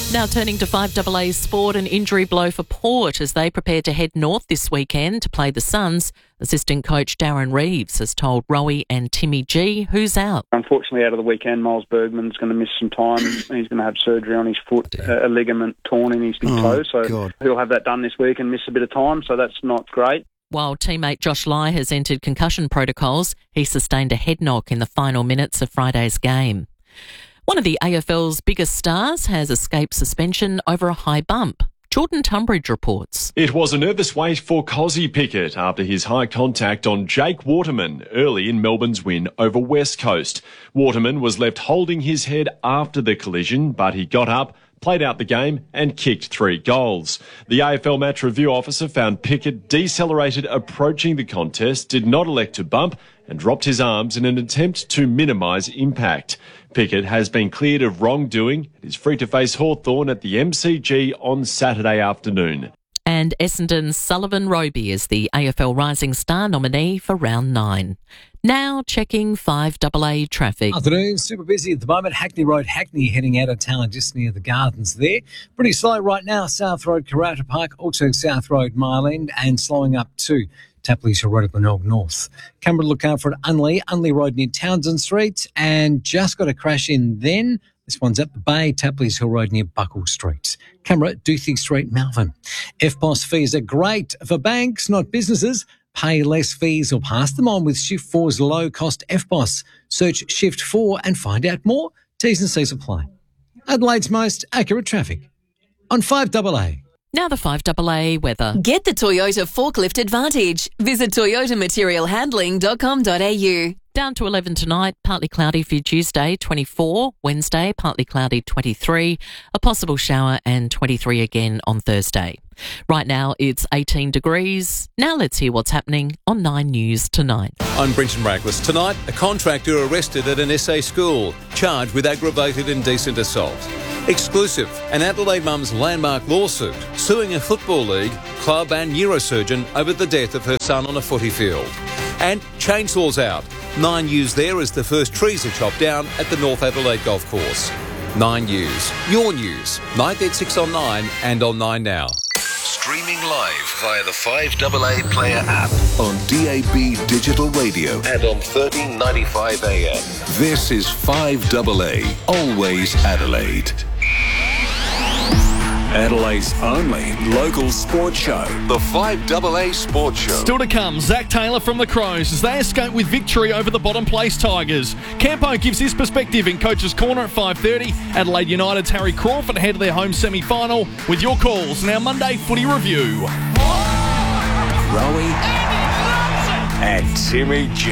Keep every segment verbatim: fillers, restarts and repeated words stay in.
Now turning to five A A sport, an injury blow for Port as they prepare to head north this weekend to play the Suns. Assistant coach Darren Reeves has told Rowie and Timmy G who's out. Unfortunately, out of the weekend, Miles Bergman's going to miss some time. He's going to have surgery on his foot, a ligament torn in his big oh, toe. So God. He'll have that done this week and miss a bit of time, so that's not great. While teammate Josh Lai has entered concussion protocols, he sustained a head knock in the final minutes of Friday's game. One of the A F L's biggest stars has escaped suspension over a high bump. Jordan Tunbridge reports. It was a nervous wait for Kozzy Pickett after his high contact on Jake Waterman early in Melbourne's win over West Coast. Waterman was left holding his head after the collision, but he got up, played out the game and kicked three goals. The A F L match review officer found Pickett decelerated approaching the contest, did not elect to bump and dropped his arms in an attempt to minimise impact. Pickett has been cleared of wrongdoing and is free to face Hawthorn at the M C G on Saturday afternoon. And Essendon's Sullivan Roby is the A F L Rising Star nominee for round nine. Now checking five A A traffic. Afternoon, super busy at the moment. Hackney Road, Hackney, heading out of town just near the gardens there. Pretty slow right now, South Road, Karata Park, also South Road, Mile End, and slowing up too. Tapley's Hill Road at Glenelg North. Canberra, look out for Unley, Unley Road near Townsend Street, and just got a crash in then. This one's at the Bay, Tapley's Hill Road near Buckle Street. Canberra, Doothie Street, Malvern. F P O S fees are great for banks, not businesses. Pay less fees or pass them on with Shift four's low-cost F P O S. Search Shift four and find out more. T's and C's apply. Adelaide's most accurate traffic on five A A. Now the five A A weather. Get the Toyota Forklift Advantage. Visit toyota material handling dot com dot a u. Down to eleven tonight, partly cloudy for Tuesday, twenty-four. Wednesday, partly cloudy, twenty-three. A possible shower and twenty-three again on Thursday. Right now, it's eighteen degrees. Now let's hear what's happening on Nine News tonight. I'm Brenton Raglas. Tonight, a contractor arrested at an S A school, charged with aggravated indecent assault. Exclusive, an Adelaide mum's landmark lawsuit, suing a football league, club and neurosurgeon over the death of her son on a footy field. And chainsaws out. Nine News there as the first trees are chopped down at the North Adelaide Golf Course. Nine News, your news, nine thirty-six on Nine and on Nine Now. Streaming live via the five A A Player app on D A B Digital Radio and on thirteen ninety-five A M. This is five A A, always Adelaide. Adelaide's only local sports show, the five A A Sports Show. Still to come, Zach Taylor from the Crows as they escape with victory over the bottom place Tigers. Campo gives his perspective in Coach's Corner at five thirty. Adelaide United's Harry Crawford ahead of their home semi-final with your calls in our Monday footy review. Rowie and Timmy G.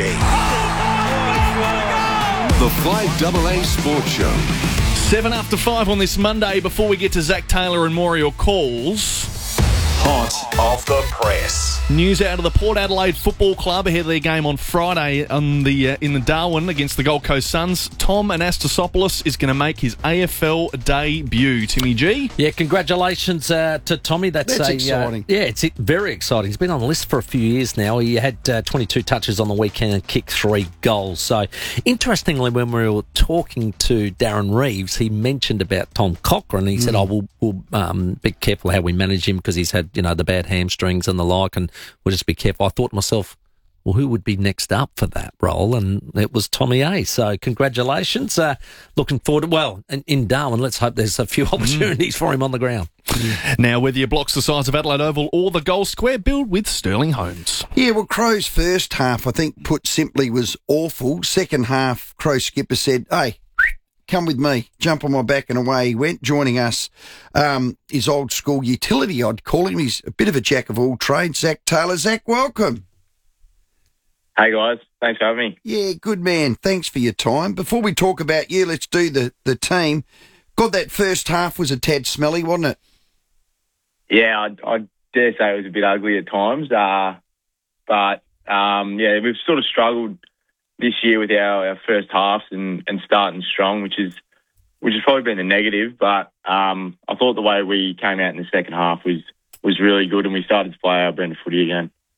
The five A A Sports Show. Seven after five on this Monday before we get to Zach Taylor and more of your calls. Hot off the press. News out of the Port Adelaide Football Club ahead of their game on Friday on the uh, in the Darwin against the Gold Coast Suns. Tom Anastasopoulos is going to make his A F L debut. Timmy G? Yeah, congratulations uh, to Tommy. That's, That's a, exciting. Uh, yeah, it's very exciting. He's been on the list for a few years now. He had uh, twenty-two touches on the weekend and kicked three goals. So, interestingly, when we were talking to Darren Reeves, he mentioned about Tom Cochrane. He mm. said, "Oh, we'll, we'll um, be careful how we manage him because he's had, you know, the bad hamstrings and the like, and we'll just be careful." I thought to myself, well, who would be next up for that role? And it was Tommy A. So congratulations. Uh, looking forward to, well, in, in Darwin, let's hope there's a few opportunities mm. for him on the ground. Now, whether your block's the size of Adelaide Oval or the Gold Square, build with Sterling Homes. Yeah, well, Crow's first half, I think, put simply, was awful. Second half, Crow skipper said, "Hey, come with me, jump on my back," and away he went, joining us. Um, his old school utility, I'd call him. He's a bit of a jack of all trades. Zach Taylor. Zach, welcome. Hey guys, thanks for having me. Yeah, good man. Thanks for your time. Before we talk about you, let's do the, the team. God, that first half was a tad smelly, wasn't it? Yeah, I, I dare say it was a bit ugly at times. Uh, but, um, yeah, we've sort of struggled this year with our, our first halves and, and starting strong, which is which has probably been a negative. But um, I thought the way we came out in the second half was, was really good, and we started to play our brand of footy again.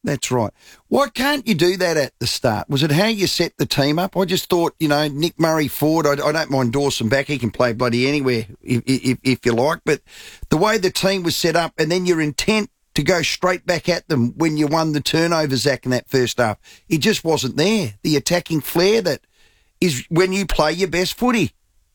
That's right. Why can't you do that at the start? Was it how you set the team up? I just thought, you know, Nick Murray forward, I, I don't mind Dawson back. He can play bloody anywhere if, if, if you like. But the way the team was set up and then your intent to go straight back at them when you won the turnover, Zach, in that first half, it just wasn't there. The attacking flair that is when you play your best footy.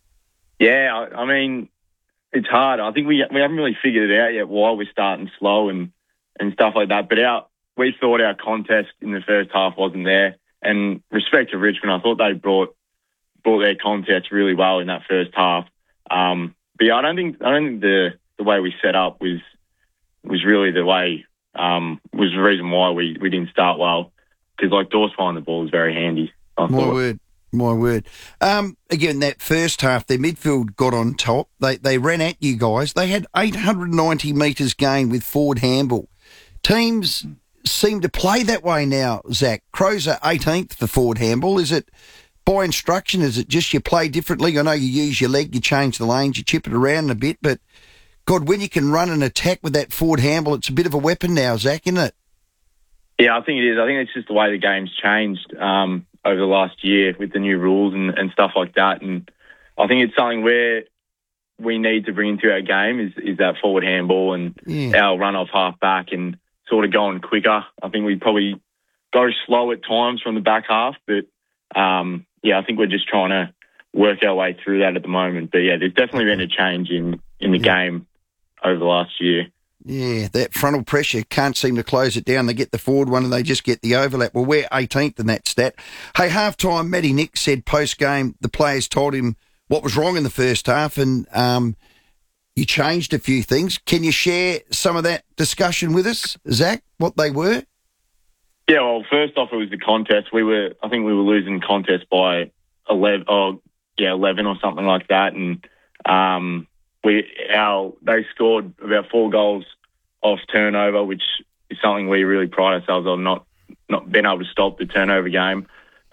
Yeah, I, I mean, it's hard. I think we we haven't really figured it out yet why we're starting slow and, and stuff like that. But our we thought our contest in the first half wasn't there. And respect to Richmond, I thought they brought brought their contest really well in that first half. Um, but yeah, I don't think I don't think the, the way we set up was was really the way um, was the reason why we, we didn't start well. Because like Dawes finding the ball was very handy. I My thought. word. My word. Um, again, that first half, their midfield got on top. They they ran at you guys. They had eight hundred ninety metres gained with forward handball. Teams seem to play that way now, Zach. Crows are eighteenth for forward handball. Is it by instruction? Is it just you play differently? I know you use your leg, you change the lanes, you chip it around a bit, but God, when you can run an attack with that forward handball, it's a bit of a weapon now, Zach, isn't it? Yeah, I think it is. I think it's just the way the game's changed um, over the last year with the new rules and, and stuff like that. And I think it's something where we need to bring into our game is, is that forward handball and Yeah. our run off half back and sort of going quicker. I think we probably go slow at times from the back half, but um, yeah, I think we're just trying to work our way through that at the moment. But yeah, there's definitely been a change in, in the Yeah. game over the last year. Yeah, that frontal pressure can't seem to close it down. They get the forward one and they just get the overlap. Well, we're eighteenth in that stat. Hey, half-time, Matty Nick said post-game the players told him what was wrong in the first half and um, you changed a few things. Can you share some of that discussion with us, Zach, what they were? Yeah, well, first off, it was the contest. We were, I think we were losing contest by eleven, or yeah, eleven or something like that, and um, we, our, they scored about four goals off turnover, which is something we really pride ourselves on, not not being able to stop the turnover game.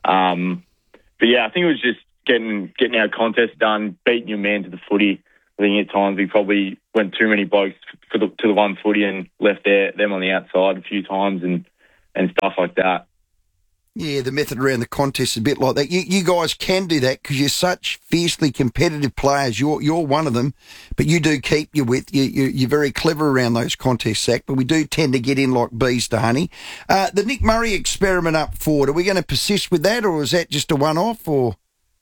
Um, but yeah, I think it was just getting getting our contest done, beating your man to the footy. I think at times we probably went too many blokes for the, to the one footy and left their, them on the outside a few times and, and stuff like that. Yeah, the method around the contest is a bit like that. You, you guys can do that because you're such fiercely competitive players. You're you're one of them, but you do keep your width. You, you, you're very clever around those contests, Zach, but we do tend to get in like bees to honey. Uh, the Nick Murray experiment up forward, are we going to persist with that or is that just a one-off? Or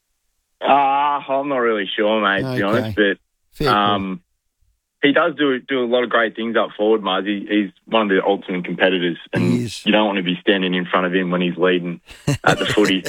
Uh, I'm not really sure, mate, to be Okay. honest, but Fair um, he does do do a lot of great things up forward, Muzz. He, he's one of the ultimate competitors, and He is. you don't want to be standing in front of him when he's leading at the footy.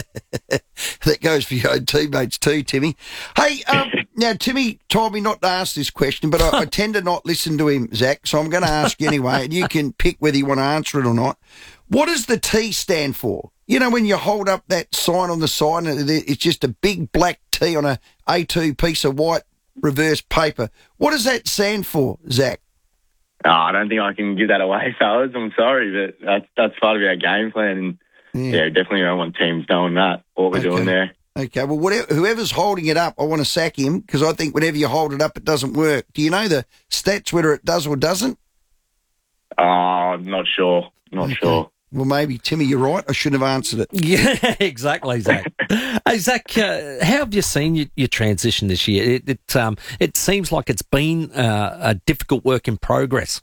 That goes for your own teammates too, Timmy. Hey, um, now Timmy told me not to ask this question, but I, I tend to not listen to him, Zach, so I'm going to ask you anyway, and you can pick whether you want to answer it or not. What does the T stand for? You know, when you hold up that sign on the side, and it- it's just a big black T on a A two piece of white reverse paper. What does that stand for, Zach? Oh, I don't think I can give that away, fellas. I'm sorry, but that's that's part of our game plan, and yeah, definitely don't want teams knowing that what we're Okay. doing there. Okay, well, whatever, whoever's holding it up, I want to sack him because I think whenever you hold it up, it doesn't work. Do you know the stats, whether it does or doesn't? Oh, I'm not sure. Not Okay. sure. Well, maybe, Timmy, you're right. I shouldn't have answered it. Yeah, exactly, Zach. Hey, Zach, uh, how have you seen your, your transition this year? It it, um, it seems like it's been uh, a difficult work in progress.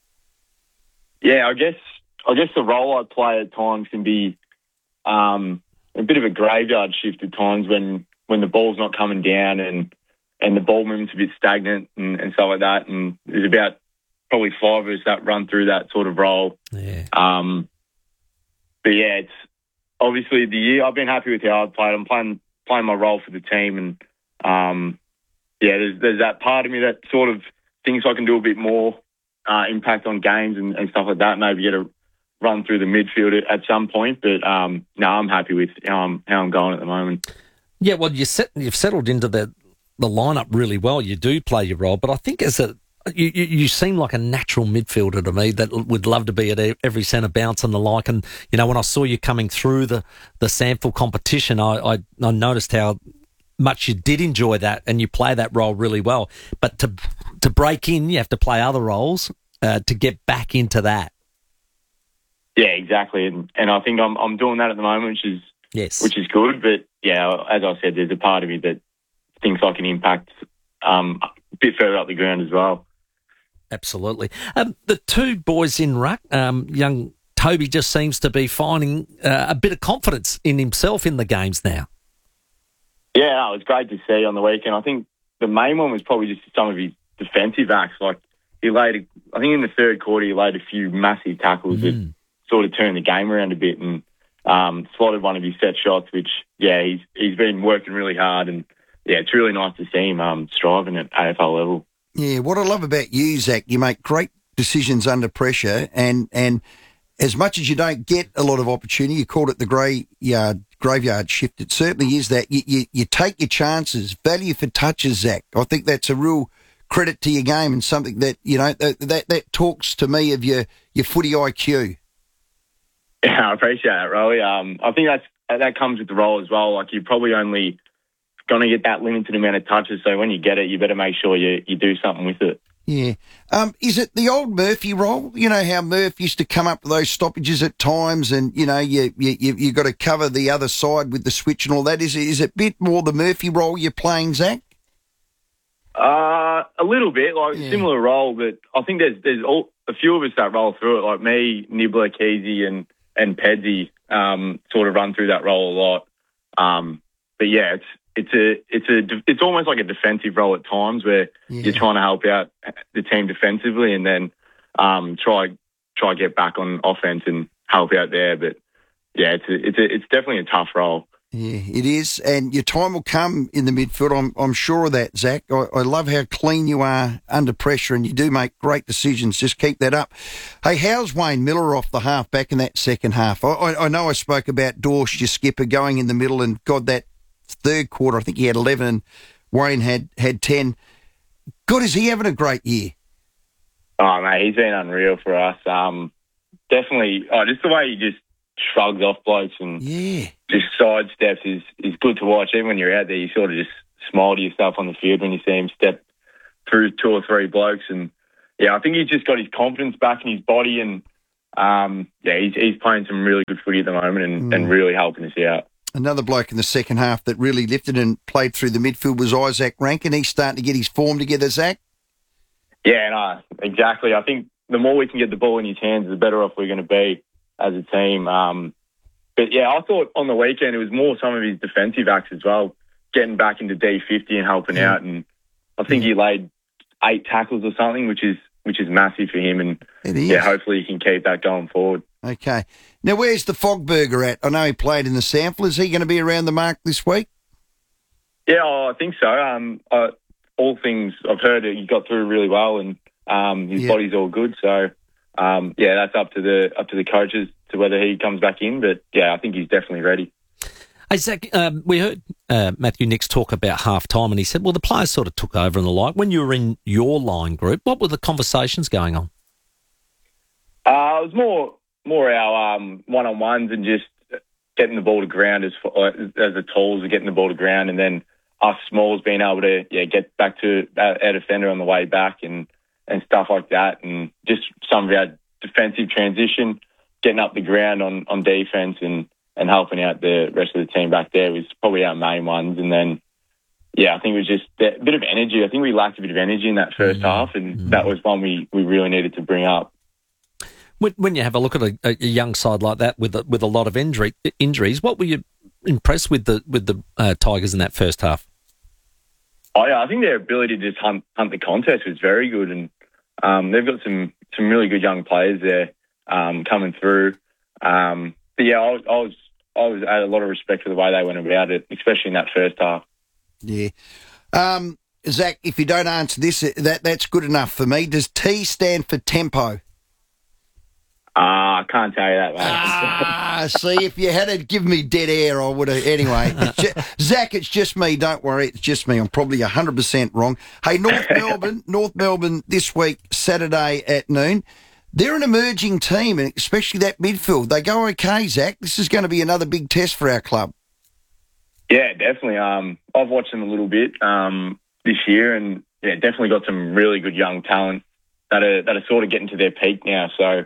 Yeah, I guess I guess the role I play at times can be um, a bit of a graveyard shift at times when, when the ball's not coming down and and the ball movement's a bit stagnant and, and stuff like that. And there's about probably five of us that run through that sort of role. Yeah. Um, but yeah, it's obviously the year I've been happy with how I've played. I'm playing playing my role for the team, and um, yeah, there's there's that part of me that sort of thinks I can do a bit more uh, impact on games and, and stuff like that. Maybe get a run through the midfield at, at some point, but um, no, I'm happy with how I'm how I'm going at the moment. Yeah, well, you set, you've settled into the the lineup really well. You do play your role, but I think as a you, you, you seem like a natural midfielder to me that would love to be at every centre bounce and the like. And you know, when I saw you coming through the the Sample competition, I, I I noticed how much you did enjoy that, and you play that role really well. But to to break in, you have to play other roles uh, to get back into that. Yeah, exactly, and and I think I'm I'm doing that at the moment, which is yes, which is good. But yeah, as I said, there's a part of me that thinks I can impact um, a bit further up the ground as well. Absolutely. Um, the two boys in ruck, um, young Toby just seems to be finding uh, a bit of confidence in himself in the games now. Yeah, no, it was great to see on the weekend. I think the main one was probably just some of his defensive acts. Like he laid, I think in the third quarter, he laid a few massive tackles mm. that sort of turned the game around a bit and um, slotted one of his set shots, which, yeah, he's he's been working really hard. And, yeah, it's really nice to see him um, striving at A F L level. Yeah, what I love about you, Zach, you make great decisions under pressure, and and as much as you don't get a lot of opportunity, you called it the graveyard graveyard shift. It certainly is that you, you you take your chances, value for touches, Zach. I think that's a real credit to your game and something that you know that that, that talks to me of your your footy I Q. Yeah, I appreciate it, Rowie. Um, I think that's that comes with the role as well. Like you're probably only going to get that limited amount of touches. So when you get it, you better make sure you, you do something with it. Yeah. Um, is it the old Murphy role? You know how Murph used to come up with those stoppages at times and, you know, you you you got to cover the other side with the switch and all that. Is it, is it a bit more the Murphy role you're playing, Zach? Uh, a little bit, like yeah. similar role, but I think there's there's all, a few of us that roll through it, like me, Nibbler, Keezy and, and Pedsy um, sort of run through that role a lot. Um, but yeah, it's, It's a, it's a, it's almost like a defensive role at times where yeah. you're trying to help out the team defensively and then um, try, try get back on offense and help out there. But yeah, it's a, it's a, it's definitely a tough role. Yeah, it is, and your time will come in the midfield. I'm, I'm sure of that, Zach. I, I love how clean you are under pressure, and you do make great decisions. Just keep that up. Hey, how's Wayne Miller off the half back in that second half? I, I, I know I spoke about Dorsch, your skipper, going in the middle, and God, that third quarter, I think he had eleven and Wayne had, had ten. God, is he having a great year? Oh, mate, he's been unreal for us. Um, definitely, oh, just the way he just shrugs off blokes and yeah. just sidesteps is, is good to watch. Even when you're out there, you sort of just smile to yourself on the field when you see him step through two or three blokes. And, yeah, I think he's just got his confidence back in his body and, um, yeah, he's, he's playing some really good footy at the moment and, mm. and really helping us out. Another bloke in the second half that really lifted and played through the midfield was Isaac Rankin. He's starting to get his form together, Zach. Yeah, no, exactly. I think the more we can get the ball in his hands, the better off we're going to be as a team. Um, but, yeah, I thought on the weekend it was more some of his defensive acts as well, getting back into D fifty and helping yeah. out. And I think yeah. he laid eight tackles or something, which is which is massive for him. And, yeah, hopefully he can keep that going forward. Okay. Now, where's the Fogberger at? I know he played in the sample. Is he going to be around the mark this week? Yeah, oh, I think so. Um, uh, all things I've heard, he got through really well, and um, his yeah. body's all good. So, um, yeah, that's up to the up to the coaches to whether he comes back in. But yeah, I think he's definitely ready. Hey Zach, um, we heard uh, Matthew Nicks talk about half time, and he said, "Well, the players sort of took over and the like." When you were in your line group, what were the conversations going on? Uh, it was more. More our um, one-on-ones and just getting the ball to ground as as the tools of getting the ball to ground, and then us smalls being able to yeah get back to our, our defender on the way back and, and stuff like that, and just some of our defensive transition, getting up the ground on, on defence and, and helping out the rest of the team back there was probably our main ones. And then yeah, I think it was just a bit of energy. I think we lacked a bit of energy in that first mm-hmm. half, and mm-hmm. that was one we, we really needed to bring up. When you have a look at a, a young side like that with a, with a lot of injury, injuries, what were you impressed with the with the uh, Tigers in that first half? Oh yeah, I think their ability to just hunt, hunt the contest was very good, and um, they've got some some really good young players there um, coming through. Um, but yeah, I was, I was I was I had a lot of respect for the way they went about it, especially in that first half. Yeah. Um, Zach, if you don't answer this, that that's good enough for me. Does T stand for tempo? Ah, uh, I can't tell you that, mate. Ah, see, if you had to give me dead air, I would have. Anyway, it's just, Zach, it's just me. Don't worry, it's just me. I'm probably one hundred percent wrong. Hey, North Melbourne, North Melbourne this week, Saturday at noon. They're an emerging team, and especially that midfield. They go okay, Zach. This is going to be another big test for our club. Yeah, definitely. Um, I've watched them a little bit um, this year, and yeah, definitely got some really good young talent that are that are sort of getting to their peak now. So.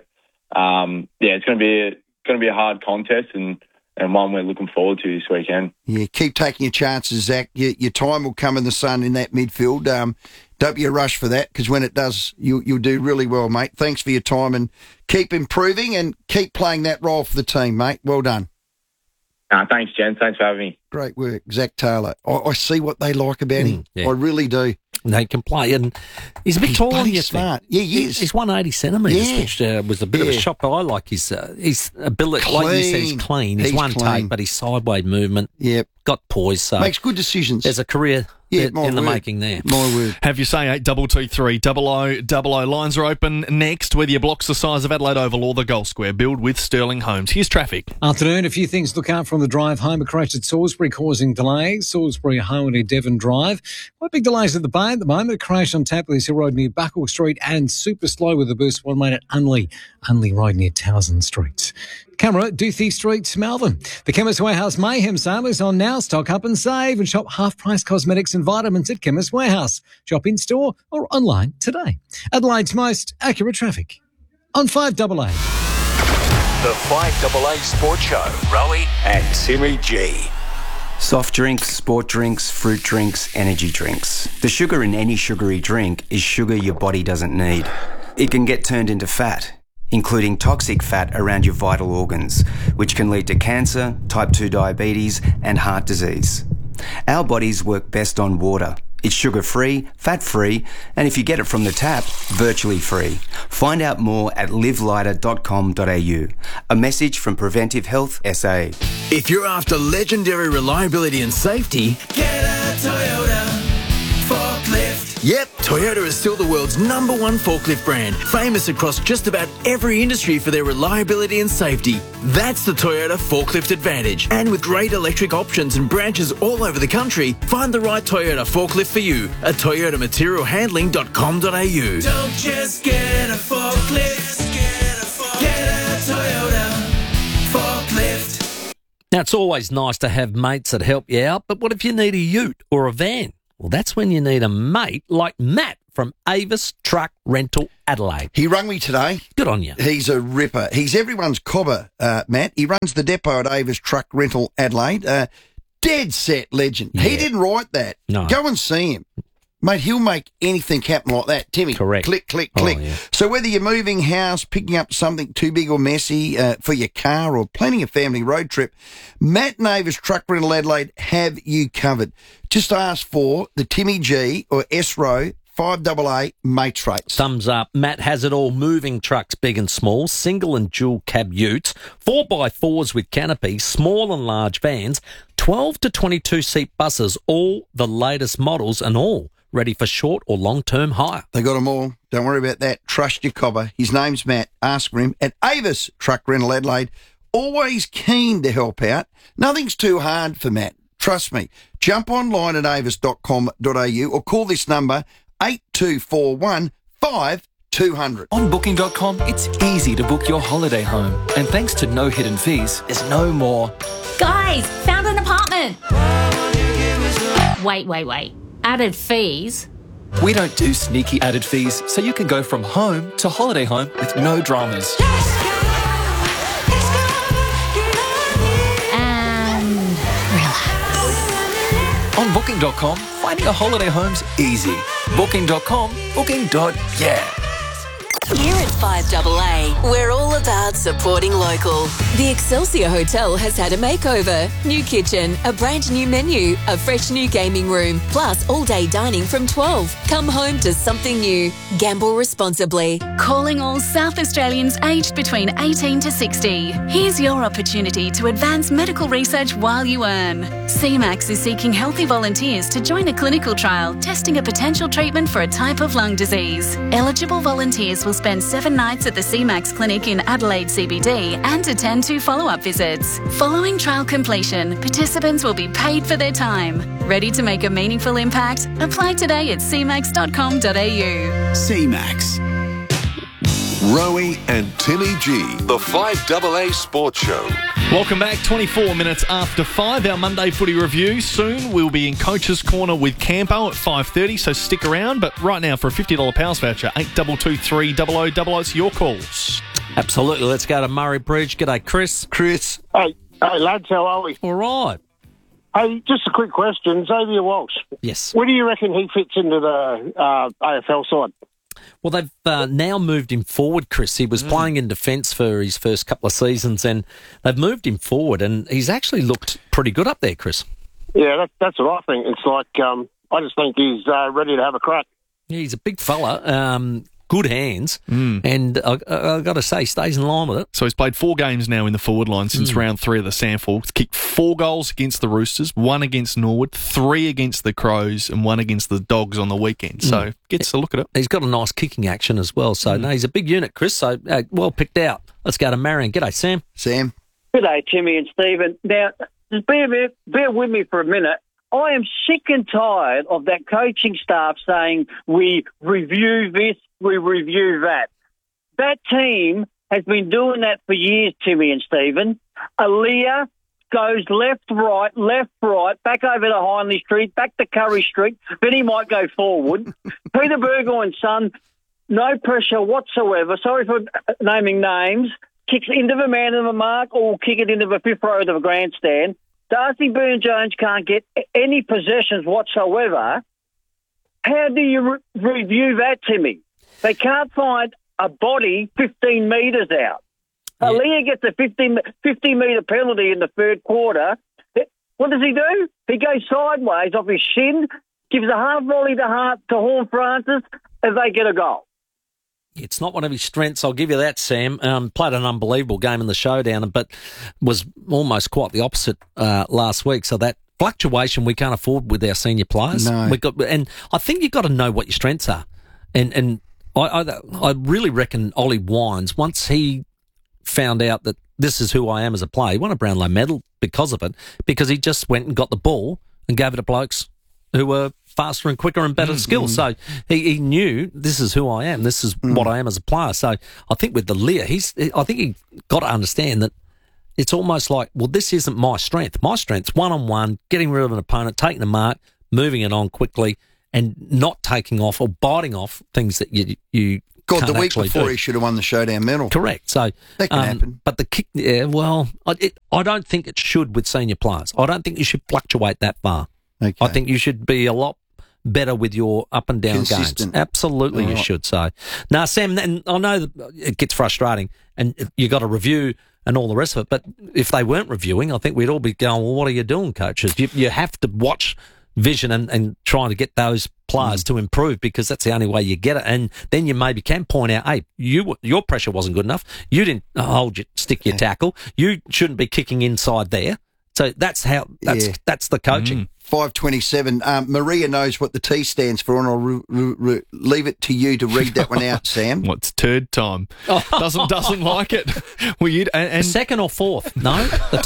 um, yeah, it's going to be going to be a hard contest and, and one we're looking forward to this weekend. Yeah, keep taking your chances, Zach. Your, your time will come in the sun in that midfield. Um, don't be a rush for that, because when it does, you, you'll do really well, mate. Thanks for your time, and keep improving and keep playing that role for the team, mate. Well done. Uh, thanks, Jen. Thanks for having me. Great work, Zach Taylor. I, I see what they like about him. Mm, yeah. I really do. They can play, and he's a bit He's taller than bloody you smart. think. Yeah, he is. He's one hundred eighty centimetres, Yeah. which uh, was a bit of a Yeah. shock. But I like his uh, his ability. Like you said, he's Clean. clean. He's, He's one clean. take, but his sideways movement, Yep. got poise. So Makes good decisions. there's a career Yeah, in my the word. making there. My word. Have you say eight double two three double o double o. Lines are open next. Whether your block's the size of Adelaide Oval or the Gold Square, build with Sterling Homes. Here's traffic. Afternoon, a few things to look out from the drive home. A crash at Salisbury causing delays. Salisbury Highway Devon Drive. Quite big delays at the Bay at the moment. A crash on Tapley's Hill Road near Buckle Street, and super slow with the boost one made at Unley. Unley Road near Townsend Street. Camera, Doothie Street, Melbourne. The Chemist Warehouse Mayhem sale is on now. Stock up and save and shop half-price cosmetics and vitamins at Chemist Warehouse. Shop in-store or online today. Adelaide's most accurate traffic on five double A. The five double A Sports Show. Rowie and Timmy G. Soft drinks, sport drinks, fruit drinks, energy drinks. The sugar in any sugary drink is sugar your body doesn't need. It can get turned into fat, including toxic fat around your vital organs, which can lead to cancer, type two diabetes, and heart disease. Our bodies work best on water. It's sugar-free, fat-free, and if you get it from the tap, virtually free. Find out more at live lighter dot com dot a u. A message from Preventive Health S A. If you're after legendary reliability and safety, get a Toyota forklift. Yep, Toyota is still the world's number one forklift brand, famous across just about every industry for their reliability and safety. That's the Toyota Forklift Advantage. And with great electric options and branches all over the country, find the right Toyota forklift for you at toyota material handling dot com dot a u. Don't just get a forklift, get a, forklift. Get a Toyota forklift. Now, it's always nice to have mates that help you out, but what if you need a ute or a van? Well, that's when you need a mate like Matt from Avis Truck Rental Adelaide. He rung me today. Good on you. He's a ripper. He's everyone's cobber, uh, Matt. He runs the depot at Avis Truck Rental Adelaide. Uh, dead set legend. Yeah. He didn't write that. No. Go and see him. Mate, he'll make anything happen like that. Timmy. Correct. Click, click, Oh, click. yeah. So whether you're moving house, picking up something too big or messy uh, for your car, or planning a family road trip, Matt and Avis Truck Rental Adelaide have you covered. Just ask for the Timmy G or S-Row five double A mates rates. Thumbs up. Matt has it all. Moving trucks, big and small, single and dual cab utes, four by fours with canopy, small and large vans, twelve to twenty-two seat buses, all the latest models and all ready for short or long-term hire. They got them all. Don't worry about that. Trust your cobber. His name's Matt. Ask for him at Avis Truck Rental Adelaide. Always keen to help out. Nothing's too hard for Matt. Trust me. Jump online at avis dot com dot a u or call this number eight two four one five two zero zero. On booking dot com, it's easy to book your holiday home. And thanks to no hidden fees, there's no more. Guys, found an apartment. Wait, wait, wait. Added fees? We don't do sneaky added fees, so you can go from home to holiday home with no dramas. And relax. On booking dot com, finding a holiday home's easy. booking dot com, booking. Yeah. Here at five double A, we're all about supporting local. The Excelsior Hotel has had a makeover. New kitchen, a brand new menu, a fresh new gaming room, plus all-day dining from twelve. Come home to something new. Gamble responsibly. Calling all South Australians aged between eighteen to sixty. Here's your opportunity to advance medical research while you earn. C MAX is seeking healthy volunteers to join a clinical trial testing a potential treatment for a type of lung disease. Eligible volunteers will spend seven nights at the C MAX clinic in Adelaide C B D and attend two follow-up visits. Following trial completion, participants will be paid for their time. Ready to make a meaningful impact? Apply today at c max dot com dot a u. C MAX. Rowie and Timmy G. The five double A Sports Show. Welcome back, twenty-four minutes after five, our Monday footy review. Soon we'll be in Coach's Corner with Campo at five thirty, so stick around. But right now for a fifty dollars Pals voucher, eight two two three double oh double oh, it's your calls. Absolutely. Let's go to Murray Bridge. G'day, Chris. Chris. Hey, hey, lads, how are we? All right. Hey, just a quick question. Xavier Walsh. Yes. Where do you reckon he fits into the uh, A F L side? Well, they've uh, now moved him forward, Chris. He was Mm. playing in defence for his first couple of seasons, and they've moved him forward, and he's actually looked pretty good up there, Chris. Yeah, that, that's what I think. It's like, um, I just think he's uh, ready to have a crack. Yeah, he's a big fella, um, good hands, and I, I, I've got to say, stays in line with it. So he's played four games now in the forward line since Mm. round three of the Sandford. He's kicked four goals against the Roosters, one against Norwood, three against the Crows, and one against the Dogs on the weekend. So Mm. gets to look at it. He's got a nice kicking action as well. So, no, he's a big unit, Chris. So, uh, well picked out. Let's go to Marion. G'day, Sam. Sam. G'day, Timmy and Stephen. Now, just bear, bear with me for a minute. I am sick and tired of that coaching staff saying we review this, we review that. That team has been doing that for years, Timmy and Stephen. Aaliyah goes left, right, left, right, back over to Hindley Street, back to Curry Street, then he might go forward. Peter Burgoyne's son, no pressure whatsoever, sorry for naming names, kicks into the man of the mark or kick it into the fifth row of the grandstand. Darcy Byrne-Jones can't get any possessions whatsoever. How do you re- review that, Timmy? They can't find a body fifteen metres out. Yeah. Aaliyah gets a fifty metre penalty in the third quarter. What does he do? He goes sideways off his shin, gives a half volley to, Hart, to Horn Francis, and they get a goal. It's not one of his strengths, I'll give you that, Sam. Um, played an unbelievable game in the showdown, but was almost quite the opposite uh, last week. So that fluctuation we can't afford with our senior players. No. We got, and I think you've got to know what your strengths are. And and I, I, I really reckon Ollie Wines, once he found out that this is who I am as a player, he won a Brownlow medal because of it, because he just went and got the ball and gave it to blokes who were faster and quicker and better Mm-hmm. skills. So he, he knew this is who I am. This is Mm. what I am as a player. So I think with the Lear, he's, I think he got to understand that it's almost like, well, this isn't my strength. My strength's one-on-one, getting rid of an opponent, taking the mark, moving it on quickly, and not taking off or biting off things that you you God, can't the week actually before do. he should have won the showdown medal. Correct. So that can um, happen. But the kick, yeah, well, I, it, I don't think it should with senior players. I don't think you should fluctuate that far. Okay. I think you should be a lot better with your up and down Consistent. games. Absolutely, All you right. should. So, now, Sam, and I know that it gets frustrating, and you got to review and all the rest of it. But if they weren't reviewing, I think we'd all be going, "Well, what are you doing, coaches? You, you have to watch vision and, and trying to get those players to improve, because that's the only way you get it. And then you maybe can point out, hey, you your pressure wasn't good enough. You didn't hold your stick your tackle. You shouldn't be kicking inside there." So that's how that's Yeah. that's the coaching. Mm. five twenty-seven. Um, Maria knows what the T stands for, and I'll re- re- re- leave it to you to read that one out, Sam. What's third time? Doesn't doesn't like it. Well, you and, and second or fourth? No, the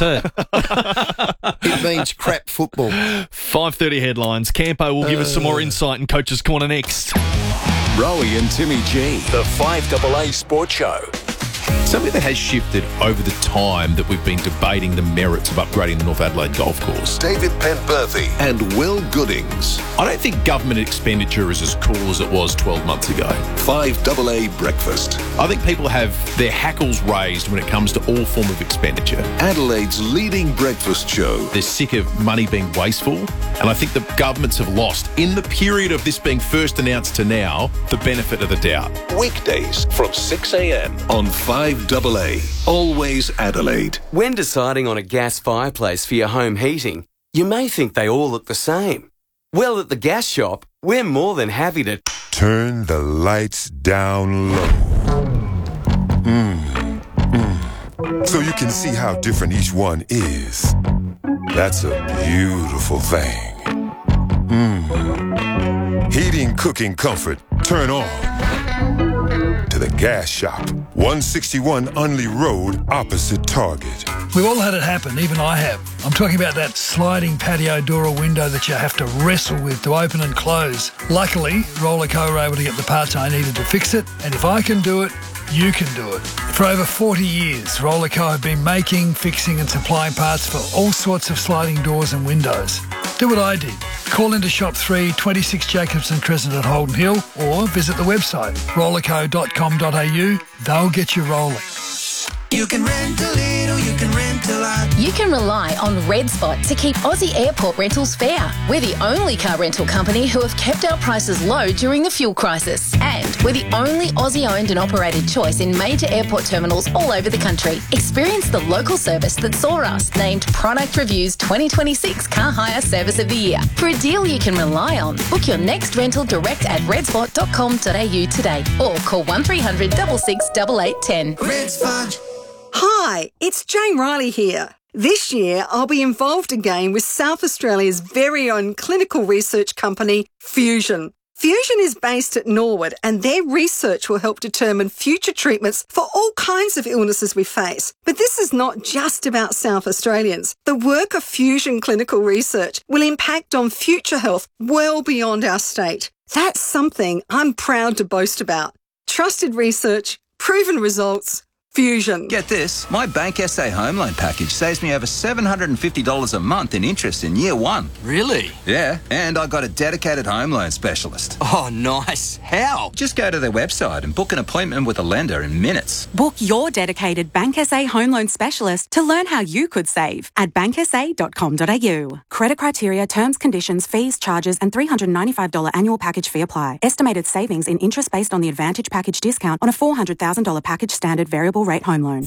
third. It means crap football. five thirty headlines. Campo will give us some more insight in Coach's Corner next. Rowie and Timmy G, the five double A Sports Show. Something that has shifted over the time that we've been debating the merits of upgrading the North Adelaide Golf Course. David Penberthy and Will Goodings. I don't think government expenditure is as cool as it was twelve months ago. five double A Breakfast. I think people have their hackles raised when it comes to all form of expenditure. Adelaide's leading breakfast show. They're sick of money being wasteful, and I think the governments have lost, in the period of this being first announced to now, the benefit of the doubt. Weekdays from six a.m. on five double A. Always Adelaide. When deciding on a gas fireplace for your home heating, you may think they all look the same. Well, at the gas shop, we're more than happy to turn the lights down low. Mm, mm. So you can see how different each one is. That's a beautiful thing. Mm. Heating, cooking, comfort, turn on to the gas shop. one sixty-one Unley Road, opposite Target. We've all had it happen, even I have. I'm talking about that sliding patio door or window that you have to wrestle with to open and close. Luckily, Roller Co were able to get the parts I needed to fix it, and if I can do it, you can do it. For over forty years, Roller Co have been making, fixing and supplying parts for all sorts of sliding doors and windows. Do what I did. Call into Shop three, twenty-six Jacobson Crescent at Holden Hill, or visit the website rollerco dot com dot a u. They'll get you rolling. You can rent a little, you can rent a lot. You can rely on Red Spot to keep Aussie airport rentals fair. We're the only car rental company who have kept our prices low during the fuel crisis. And we're the only Aussie-owned and operated choice in major airport terminals all over the country. Experience the local service that saw us named Product Review's twenty twenty-six Car Hire Service of the Year. For a deal you can rely on, book your next rental direct at redspot dot com dot a u today or call one three hundred six six eight eight one zero. Red Spot. Hi, it's Jane Riley here. This year, I'll be involved again with South Australia's very own clinical research company, Fusion. Fusion is based at Norwood, and their research will help determine future treatments for all kinds of illnesses we face. But this is not just about South Australians. The work of Fusion Clinical Research will impact on future health well beyond our state. That's something I'm proud to boast about. Trusted research, proven results, Fusion. Get this, my Bank S A home loan package saves me over seven hundred fifty dollars a month in interest in year one. Really? Yeah, and I got a dedicated home loan specialist. Oh, nice. How? Just go to their website and book an appointment with a lender in minutes. Book your dedicated Bank S A home loan specialist to learn how you could save at bank s a dot com dot a u. Credit criteria, terms, conditions, fees, charges and three hundred ninety-five dollars annual package fee apply. Estimated savings in interest based on the Advantage package discount on a four hundred thousand dollars package standard variable rate home loan.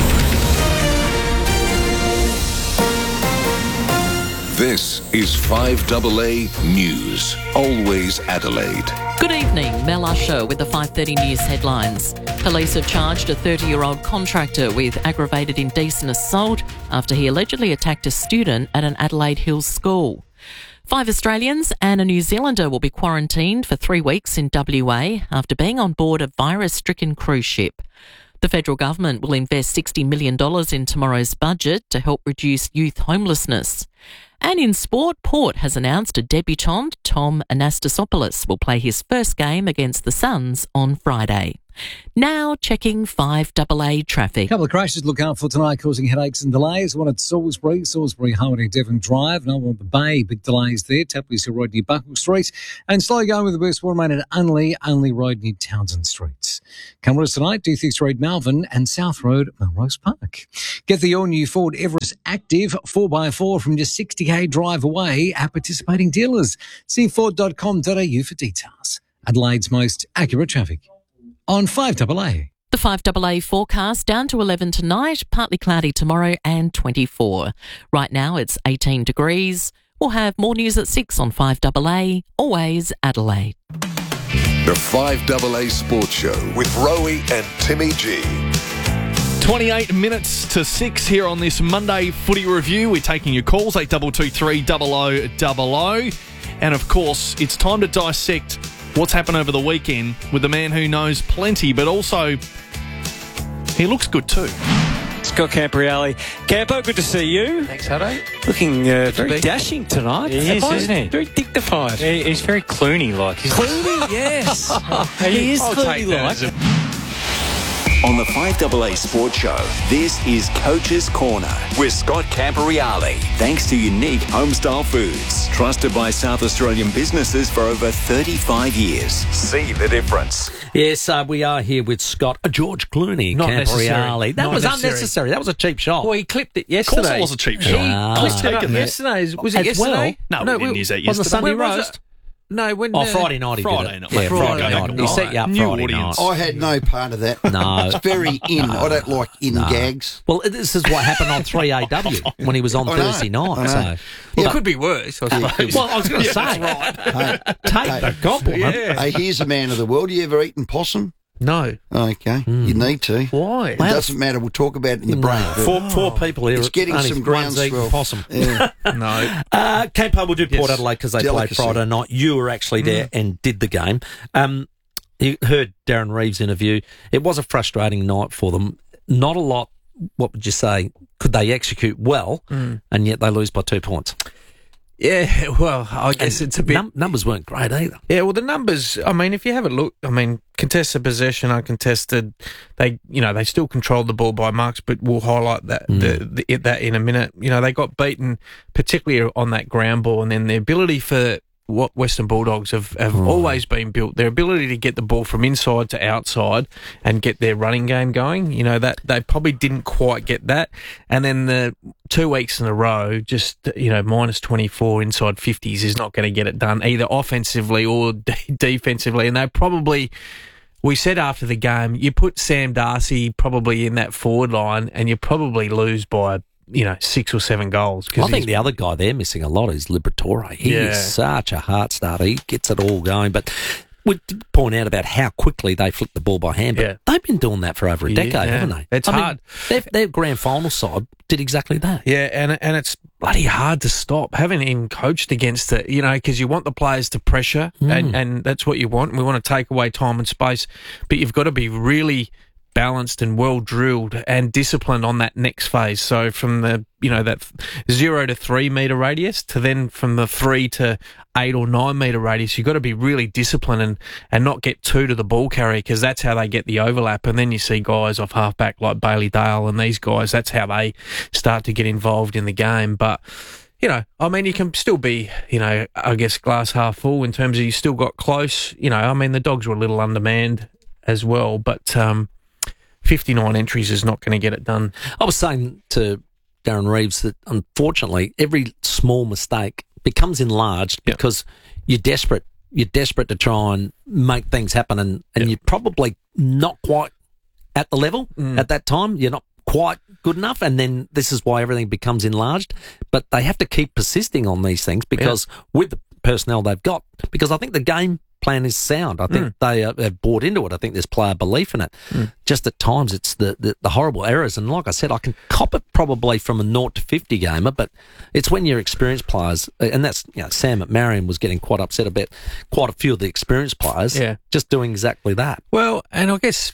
This is five A A News, always Adelaide. Good evening, Mel Usher with the five thirty News headlines. Police have charged a thirty-year-old contractor with aggravated indecent assault after he allegedly attacked a student at an Adelaide Hills school. Five Australians and a New Zealander will be quarantined for three weeks in W A after being on board a virus-stricken cruise ship. The federal government will invest sixty million dollars in tomorrow's budget to help reduce youth homelessness. And in sport, Port has announced a debutant, Tom Anastasopoulos, will play his first game against the Suns on Friday. Now checking five A A traffic. A couple of crashes to look out for tonight, causing headaches and delays. One at Salisbury, Salisbury Highway Devon Drive. Another one at the Bay, big delays there. Tapley's Hill Road near Buckle Street. And slow going with the worst one main at Unley, Unley Road near Townsend Street. Come with us tonight, D six Road Melbourne and South Road Melrose Park. Get the all-new Ford Everest Active four by four from just sixty k drive away at participating dealers. See ford dot com dot a u for details. Adelaide's most accurate traffic. On five A A. The five A A forecast down to eleven tonight, partly cloudy tomorrow and twenty-four. Right now it's eighteen degrees. We'll have more news at six on five A A, always Adelaide. The five A A Sports Show with Rowie and Timmy G. twenty-eight minutes to six here on this Monday footy review. We're taking your calls, eight two two three double oh double oh. And of course, it's time to dissect what's happened over the weekend with the man who knows plenty, but also he looks good too. Scott Campriale. Campo, good to see you. Thanks, Hutto. Looking uh, very dashing tonight. He is, isn't he? Very dignified. He, he's very Clooney-like. Clooney, yes. He is Clooney-like. On the five A A Sports Show, this is Coach's Corner with Scott Campriale. Thanks to Unique Homestyle Foods, trusted by South Australian businesses for over thirty-five years. See the difference. Yes, uh, we are here with Scott uh, George Clooney. Not Campriale. necessary. That Not was necessary. unnecessary. That was a cheap shot. Well, he clipped it yesterday. Of course it was a cheap shot. He Ah. clipped it up Taken that. yesterday. Was it As yesterday? well? No, we didn't use that On the yesterday. Sunday When was roast. it? No, when... Oh, uh, Friday night he Friday did it. night. Yeah, Friday Friday night. night. He set you up New Friday audience. night. I had no part of that. No. It's very in. I don't like in No. gags. Well, this is what happened on three A W when he was on I know. Thursday night. I know. So. Well, it could be worse, I suppose. Well, I was going to Yeah, say, that's Hey, take hey, the compliment. Yeah. hey, here's a man of the world. You ever eaten possum? No. Okay, you need to. Why? It doesn't matter. We'll talk about it in the break. No, but four, four people here. It's getting only some one's eating groundswell. possum. Yeah. No. Uh, Campo will do Port Yes. Adelaide because they Delicacy. played Friday night. You were actually there Mm. and did the game. Um, you heard Darren Reeves' interview. It was a frustrating night for them. Not a lot, what would you say, could they execute well, Mm. and yet they lose by two points. Yeah, well, I guess And it's a bit... num- numbers weren't great either. Yeah, well, the numbers, I mean, if you have a look, I mean, contested possession, uncontested, they, you know, they still controlled the ball by marks, but we'll highlight that Mm. the, the, that in a minute. You know, they got beaten, particularly on that ground ball, and then the ability for what Western Bulldogs have, have Oh. always been built. Their ability to get the ball from inside to outside and get their running game going, you know, that they probably didn't quite get that. And then the two weeks in a row, just, you know, minus twenty-four inside fifties is not going to get it done either offensively or de- defensively. And they probably, we said after the game, you put Sam Darcy probably in that forward line and you probably lose by, you know, six or seven goals. I think the other guy they're missing a lot is Liberatore. He Yeah. is such a heart starter. He gets it all going. But we did point out about how quickly they flip the ball by hand. But Yeah. they've been doing that for over a Yeah, decade, yeah. haven't they? It's I mean, hard. Their, their grand final side did exactly that. Yeah, and and it's bloody hard to stop. Having him coached against it, you know, because you want the players to pressure, Mm. and, and that's what you want. We want to take away time and space, but you've got to be really balanced and well drilled and disciplined on that next phase. So from the, you know, that zero to three metre radius to then from the three to eight or nine metre radius, you've got to be really disciplined and, and not get two to the ball carrier, because that's how they get the overlap. And then you see guys off halfback like Bailey Dale and these guys, that's how they start to get involved in the game. But, you know, I mean, you can still be, you know, I guess glass half full in terms of you still got close. You know, I mean, the Dogs were a little undermanned as well, but um, fifty-nine entries is not going to get it done. I was saying to Darren Reeves that unfortunately every small mistake becomes enlarged Yep. because you're desperate. You're desperate to try and make things happen, and, and Yep. you're probably not quite at the level Mm. at that time. You're not quite good enough, and then this is why everything becomes enlarged. But they have to keep persisting on these things because with the personnel they've got, because I think the game plan is sound. I think Mm. they uh, have bought into it. I think there's player belief in it. Mm. Just at times it's the, the, the horrible errors. And like I said, I can cop it probably from a naught to fifty gamer, but it's when you're experienced players, and that's, you know, Sam at Marion was getting quite upset about quite a few of the experienced players Yeah. just doing exactly that. Well, and I guess,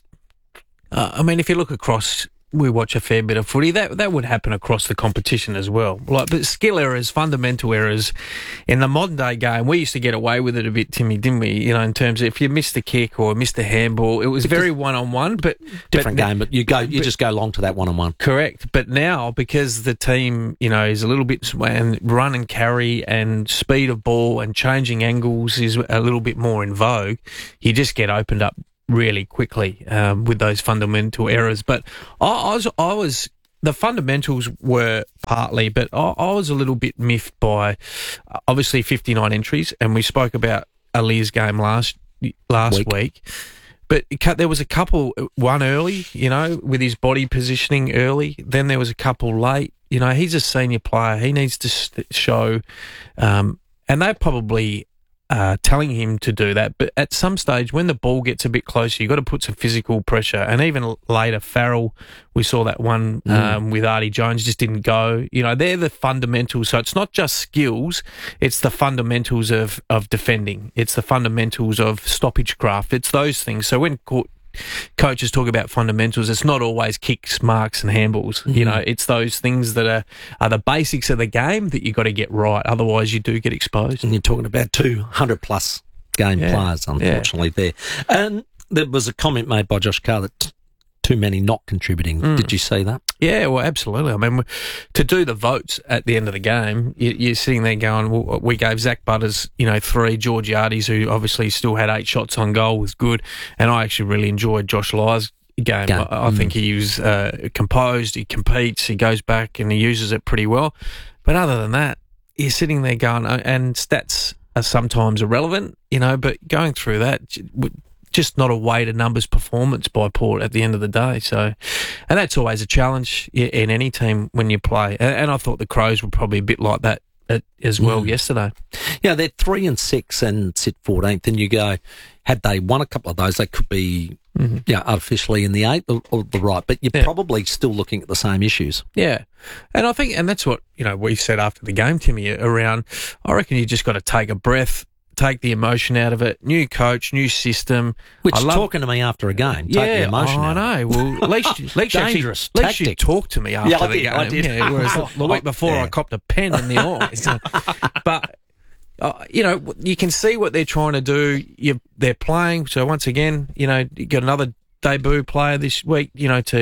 uh, I mean, if you look across, we watch a fair bit of footy, that that would happen across the competition as well. Like, but skill errors, fundamental errors. In the modern day game, we used to get away with it a bit, Timmy, didn't we? You know, in terms of if you missed a kick or missed a handball, it was very one on one. But Different but, game, but you go, you but- just go long to that one on one. Correct, but now because the team, you know, is a little bit and run and carry and speed of ball and changing angles is a little bit more in vogue, you just get opened up really quickly um, with those fundamental errors. But I, I was, I was, the fundamentals were partly, but I, I was a little bit miffed by uh, obviously fifty-nine entries, and we spoke about Ali's game last last Week. week. But it cut- there was a couple, one early, you know, with his body positioning early. Then there was a couple late. You know, he's a senior player. He needs to st- show, um, and they're probably uh, telling him to do that. But at some stage, when the ball gets a bit closer, you've got to put some physical pressure. And even l- later, Farrell, we saw that one Mm. um, with Artie Jones, just didn't go. You know, they're the fundamentals. So it's not just skills, it's the fundamentals of, of defending. It's the fundamentals of stoppage craft. It's those things. So when co- coaches talk about fundamentals, it's not always kicks, marks and handballs. You Mhm. know, it's those things that are, are the basics of the game that you've got to get right. Otherwise, you do get exposed. And you're talking about two hundred plus game Yeah. players, unfortunately, there. And there was a comment made by Josh Carr that t- too many not contributing. Mm. Did you see that? Yeah, well, absolutely. I mean, to do the votes at the end of the game, you, you're sitting there going, well, we gave Zach Butters, you know, three. Georgiades, who obviously still had eight shots on goal, was good. And I actually really enjoyed Josh Lyre's game. Game. I, I Mm. think he was uh, composed, he competes, he goes back and he uses it pretty well. But other than that, you're sitting there going, uh, and stats are sometimes irrelevant, you know, but going through that, j- w- just not a weighted numbers performance by Port at the end of the day. So, and that's always a challenge i- in any team when you play. And, and I thought the Crows were probably a bit like that at, as well Mm. yesterday. Yeah, they're three and six and sit fourteenth. And you go, had they won a couple of those, they could be, Mhm. yeah, artificially in the eighth or, or the right. But you're Yeah. probably still looking at the same issues. Yeah. And I think, and that's what, you know, we said after the game, Timmy, around, I reckon you just got to take a breath, take the emotion out of it. New coach, new system. Which I love- talking to me after a game, take the Yeah, emotion oh, I out of it. know. Well, at least, at least you actually- Dangerous at least you tactic. talked to me after Yeah, I the did, game. I did. Yeah, whereas the, the week before, Yeah. I copped a pen in the eye. So, but uh, you know, you can see what they're trying to do. You, they're playing. So once again, you know, you got another debut player this week. You know, to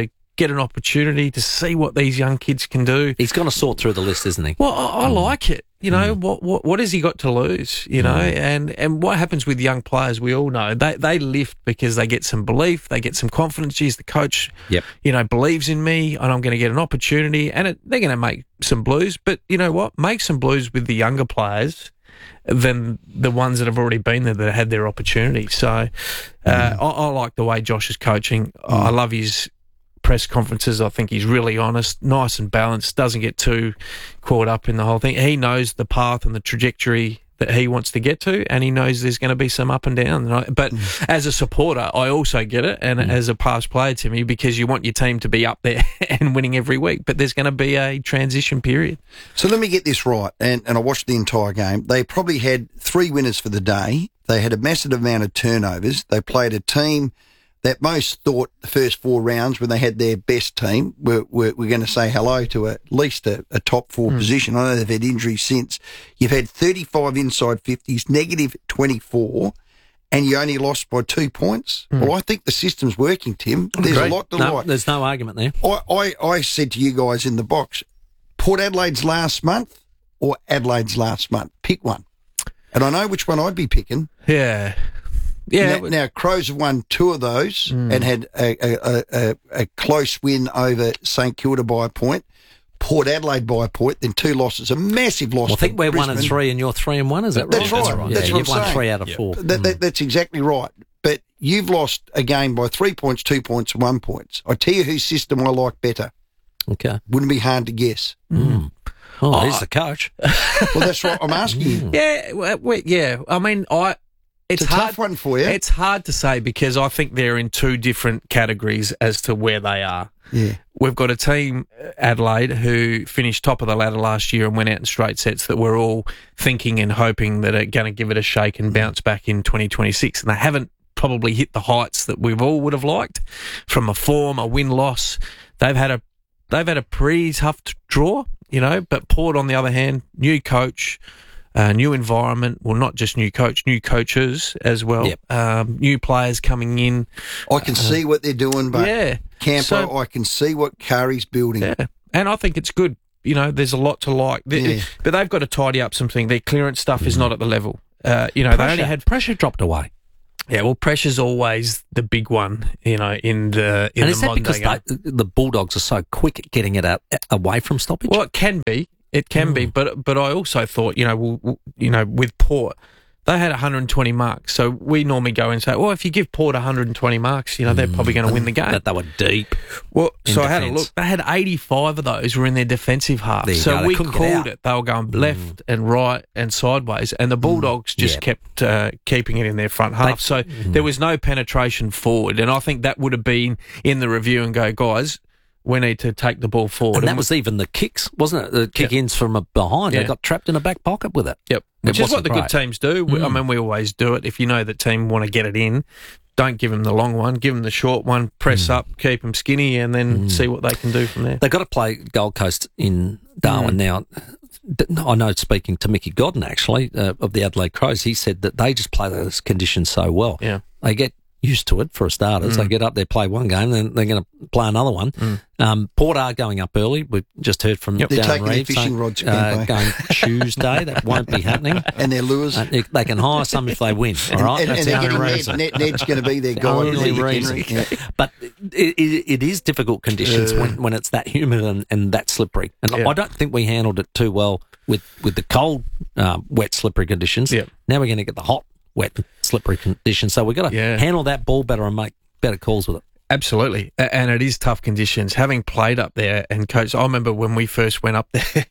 get an opportunity to see what these young kids can do. He's going to sort through the list, isn't he? Well, I, I Mm. like it. You know, Mm. what, what what has he got to lose? You know, Mm. and, and what happens with young players, we all know, they they lift because they get some belief, they get some confidence. Geez, the coach, Yep. you know, believes in me and I'm going to get an opportunity, and it, they're going to make some blues. But you know what? Make some blues with the younger players than the ones that have already been there that had their opportunity. So uh, Mm. I, I like the way Josh is coaching. I love his press conferences. I think he's really honest, nice and balanced, doesn't get too caught up in the whole thing. He knows the path and the trajectory that he wants to get to, and he knows there's going to be some up and down. And I- But Mm. as a supporter, I also get it, and as a past player, Timmy, because you want your team to be up there and winning every week, but there's going to be a transition period. So let me get this right, and, and I watched the entire game. They probably had three winners for the day. They had a massive amount of turnovers. They played a team that most thought the first four rounds, when they had their best team, were, were, were going to say hello to at least a, a top four Mm. position. I know they've had injuries since. You've had thirty-five inside fifties, negative twenty-four, and you only lost by two points. Mm. Well, I think the system's working, Tim. There's Great. a lot to no, like. There's no argument there. I, I, I said to you guys in the box, Port Adelaide's last month or Adelaide's last month. Pick one. And I know which one I'd be picking. Yeah. Yeah. Now, now Crows have won two of those Mm. and had a, a, a, a close win over St Kilda by a point, Port Adelaide by a point, then two losses, a massive loss. Well, I think to we're one and Brisbane. three, and you're three and one. Is that That's right? right. Yeah, That's what you've I'm won saying. three out of four. That, that, that's exactly right. But you've lost a game by three points, two points, one points. I tell you whose system I like better. Okay. Wouldn't be hard to guess. Mm. Oh, Oh, he's the coach. Well, that's right. I'm asking you. Yeah, well, we- yeah. I mean, I. It's, It's a hard, tough one for you. It's hard to say because I think they're in two different categories as to where they are. Yeah. We've got a team, Adelaide, who finished top of the ladder last year and went out in straight sets that we're all thinking and hoping that are going to give it a shake and bounce back in twenty twenty-six. And they haven't probably hit the heights that we all would have liked from a form, a win-loss. They've had a they've had a pretty tough t- draw, you know, but Port, on the other hand, new coach, Uh, new environment, well, not just new coach, new coaches as well. Yep. Um, new players coming in. I can see what they're doing, but yeah. Campo, So- I can see what Curry's building. Yeah, and I think it's good. You know, there's a lot to like. They- Yeah. But they've got to tidy up something. Their clearance stuff is not at the level. Uh, you know, they only Pressure. had pressure dropped away. Yeah, well, pressure's always the big one, you know, in the in and the is that modern because day they, game. the Bulldogs are so quick at getting it out away from stoppage? Well, it can be. It can be, but but I also thought, you know, we'll, we'll- you know, with Port, they had one hundred twenty marks. So we normally go and say, well, if you give Port one hundred twenty marks, you know, they're probably going to win the game. That they were deep. Well, in so I had a defence. look. They had eighty-five of those were in their defensive half. There you So go, they we couldn't get called out. it. They were going left and right and sideways, and the Bulldogs just Yeah. kept uh, keeping it in their front half. so there was no penetration forward, and I think that would have been in the review and go, guys, we need to take the ball forward. And that And was even the kicks, wasn't it? The kick-ins from a behind. They Yeah. got trapped in a back pocket with it. Yep. Which It is what wasn't the good great. teams do. We- I Mm. mean, we always do it. If you know the team want to get it in, don't give them the long one. Give them the short one, press Mm. up, keep them skinny, and then see what they can do from there. They've got to play Gold Coast in Darwin Mm. now. D- I know, speaking to Mickey Godden, actually, uh, of the Adelaide Crows, he said that they just play those conditions so well. Yeah. They get used to it for starters. Mm. They get up there, play one game, then they're going to play another one. Mm. Um, Port are going up early. We've just heard from They're Darren taking their Reeves. fishing saying, rods, uh, Campo. going Tuesday. That won't be happening. And their lures. Uh, they, they can hire some if they win, all right? And, and That's they're Darren getting Reeves. Ned, Ned, Ned's going to be their guy. Only Nick Reeves. Henry. Yeah. But it, it, it is difficult conditions Uh. when, when it's that humid and, and that slippery. And Yeah. I don't think we handled it too well with, with the cold, um, wet, slippery conditions. Yeah. Now we're going to get the hot, wet, slippery conditions. So we've got to Yeah. handle that ball better and make better calls with it. Absolutely. A- And it is tough conditions. Having played up there and coached, I remember when we first went up there,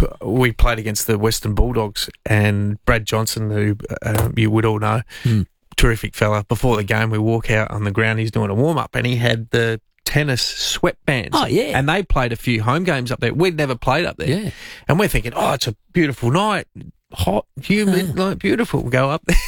we played against the Western Bulldogs, and Brad Johnson, who uh, you would all know, Hmm. terrific fella. Before the game, we walk out on the ground, he's doing a warm-up, and he had the tennis sweatbands. Oh, yeah. And they played a few home games up there. We'd never played up there. Yeah. And we're thinking, oh, it's a beautiful night, hot, humid, like beautiful. We go up there.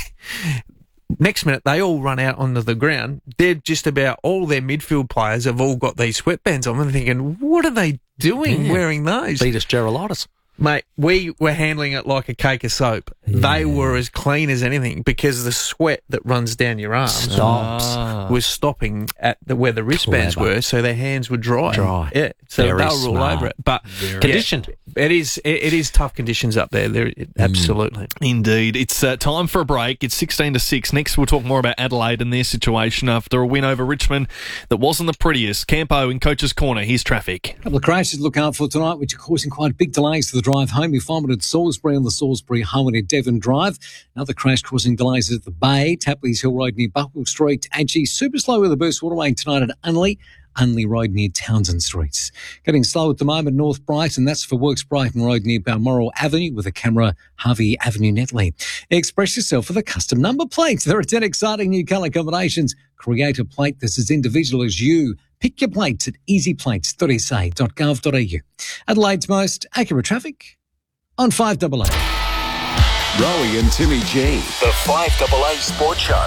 Next minute, they all run out onto the ground. They're just about all their midfield players have all got these sweatbands on. I'm thinking, what are they doing Yeah. wearing those? Beat us Geralditis. Mate, we were handling it like a cake of soap. Yeah. They were as clean as anything because the sweat that runs down your arms Stops. Ah. was stopping at the, where the wristbands Clever. were, so their hands were dry. Dry. Yeah, so Very they were all smart. over it. But Very. conditioned. Yeah, it is. It, it is tough conditions up there. There, it, absolutely. Indeed. It's uh, time for a break. It's sixteen to six. Next, we'll talk more about Adelaide and their situation after a win over Richmond that wasn't the prettiest. Campo in Coach's Corner. Here's traffic. A couple of crashes to look out for tonight, which are causing quite big delays to the drive home. You find it at Salisbury on the Salisbury Highway near Devon Drive. Another crash causing delays at the Bay, Tapley's Hill Road near Buckle Street. Actually, super slow with the Burst Waterway tonight at Unley. Unley Road near Townsend Streets. Getting slow at the moment, North Brighton. That's for Works Brighton Road near Balmoral Avenue with a camera, Harvey Avenue Netley. Express yourself with a custom number plate. There are ten exciting new colour combinations. Create a plate that's as individual as you. Pick your plates at easy plates dot s a dot gov dot a u. Adelaide's most accurate traffic on five double A. Rowie and Timmy G, the five double A Sports Show.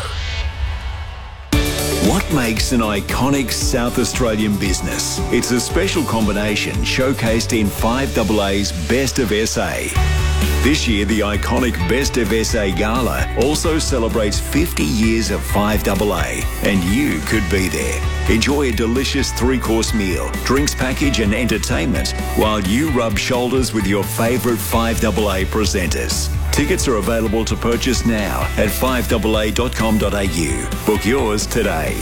What makes an iconic South Australian business? It's a special combination showcased in five double A's Best of S A. This year, the iconic Best of S A Gala also celebrates fifty years of five double A, and you could be there. Enjoy a delicious three-course meal, drinks package and entertainment while you rub shoulders with your favourite five double A presenters. Tickets are available to purchase now at five double A dot com dot a u. Book yours today.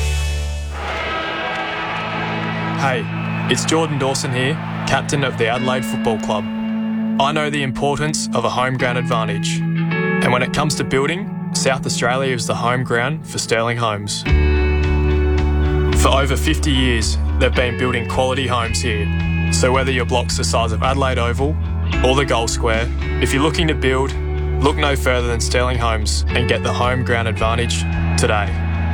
Hey, it's Jordan Dawson here, captain of the Adelaide Football Club. I know the importance of a home ground advantage. And when it comes to building, South Australia is the home ground for Sterling Homes. For over fifty years, they've been building quality homes here. So whether your block's the size of Adelaide Oval or the Gold Square, if you're looking to build, look no further than Sterling Homes and get the home ground advantage today.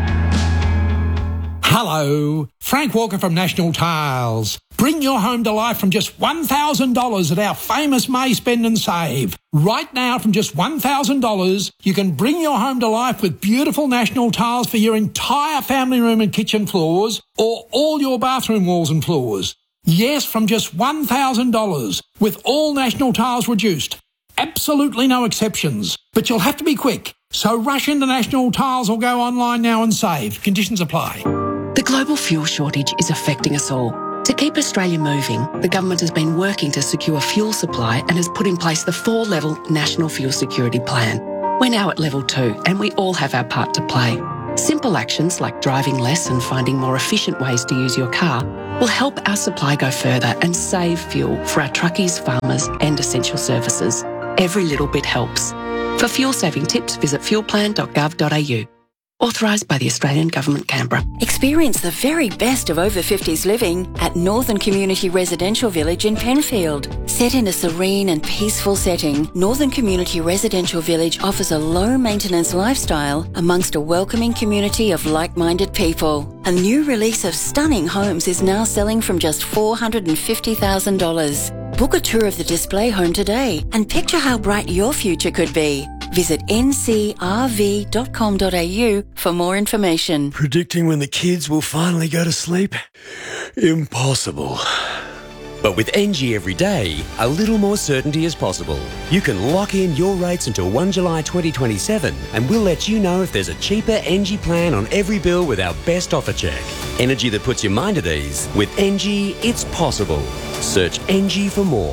Hello, Frank Walker from National Tiles. Bring your home to life from just one thousand dollars at our famous May Spend and Save. Right now, from just one thousand dollars, you can bring your home to life with beautiful National Tiles for your entire family room and kitchen floors or all your bathroom walls and floors. Yes, from just one thousand dollars, with all National Tiles reduced. Absolutely no exceptions. But you'll have to be quick. So rush into National Tiles or go online now and save. Conditions apply. The global fuel shortage is affecting us all. To keep Australia moving, the government has been working to secure fuel supply and has put in place the four-level National Fuel Security Plan. We're now at level two and we all have our part to play. Simple actions like driving less and finding more efficient ways to use your car will help our supply go further and save fuel for our truckies, farmers and essential services. Every little bit helps. For fuel-saving tips, visit fuel plan dot gov dot a u. Authorised by the Australian Government, Canberra. Experience the very best of over fifties living at Northern Community Residential Village in Penfield. Set in a serene and peaceful setting, Northern Community Residential Village offers a low-maintenance lifestyle amongst a welcoming community of like-minded people. A new release of stunning homes is now selling from just four hundred fifty thousand dollars. Book a tour of the display home today and picture how bright your future could be. Visit n c r v dot com dot a u for more information. Predicting when the kids will finally go to sleep? Impossible. But with N G Everyday, a little more certainty is possible. You can lock in your rates until first of July twenty twenty-seven and we'll let you know if there's a cheaper N G plan on every bill with our best offer check. Energy that puts your mind at ease. With N G, it's possible. Search N G for more.